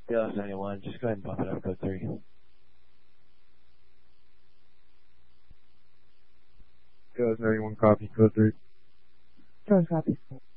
PLS 91, just go ahead and pop it up, code 3. PLS 91, copy, code 3. Charles, copy.